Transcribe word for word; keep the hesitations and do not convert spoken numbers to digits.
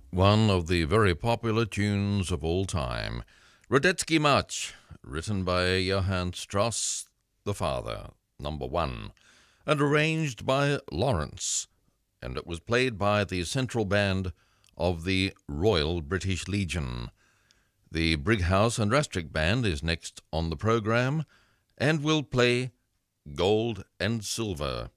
One of the very popular tunes of all time, Radetzky March, written by Johann Strauss the father, number one, and arranged by Lawrence, and it was played by the central band of the Royal British Legion. The Brighouse and Rastrick Band is next on the program and will play Gold and Silver.